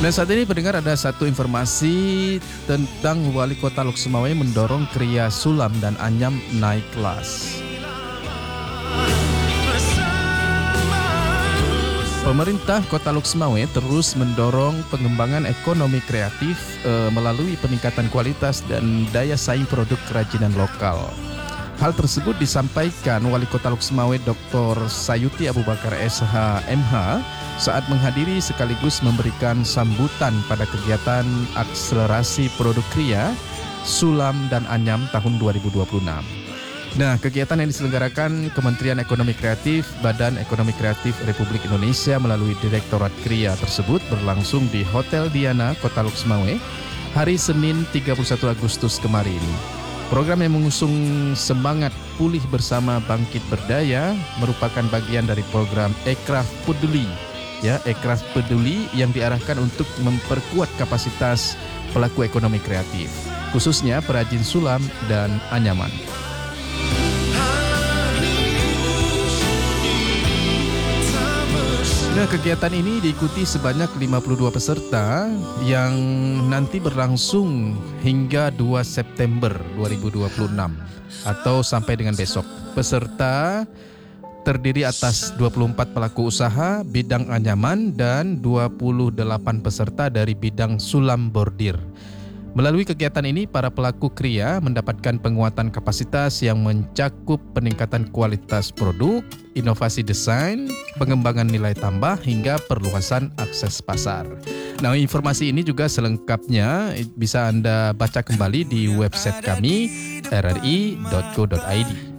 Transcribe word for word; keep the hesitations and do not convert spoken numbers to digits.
Nah, saat ini pendengar ada satu informasi tentang Wali Kota Lok Sumawe mendorong Kria Sulam dan Anyam naik kelas. Pemerintah Kota Lok Sumawe terus mendorong pengembangan ekonomi kreatif e, melalui peningkatan kualitas dan daya saing produk kerajinan lokal. Hal tersebut disampaikan Wali Kota Lok Sumawe Doktor Sayuti Abu Bakar S H M H saat menghadiri sekaligus memberikan sambutan pada kegiatan akselerasi produk Kria, Sulam dan Anyam tahun dua ribu dua puluh enam. Nah, kegiatan yang diselenggarakan Kementerian Ekonomi Kreatif, Badan Ekonomi Kreatif Republik Indonesia melalui Direktorat Kria tersebut berlangsung di Hotel Diana, Kota Lok Sumawe, hari Senin tiga puluh satu Agustus kemarin. Program yang mengusung semangat pulih bersama bangkit berdaya merupakan bagian dari program Ekraf Peduli, ya Ekraf Peduli yang diarahkan untuk memperkuat kapasitas pelaku ekonomi kreatif, khususnya perajin sulam dan anyaman. Nah, kegiatan ini diikuti sebanyak lima puluh dua peserta yang nanti berlangsung hingga dua September dua ribu dua puluh enam atau sampai dengan besok. Peserta terdiri atas dua puluh empat pelaku usaha bidang anyaman dan dua puluh delapan peserta dari bidang sulam bordir. Melalui kegiatan ini, para pelaku Kria mendapatkan penguatan kapasitas yang mencakup peningkatan kualitas produk, inovasi desain, pengembangan nilai tambah, hingga perluasan akses pasar. Nah, informasi ini juga selengkapnya bisa Anda baca kembali di website kami r r i dot co dot i d.